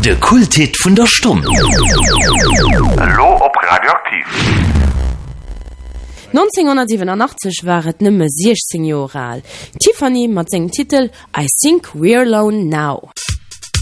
De Kulthit vun der Stunde. Hallo op Radioaktiv. 1987 waret nëmme 16 Jahre alt. Tiffany mat segem Titel I Think We're Alone Now.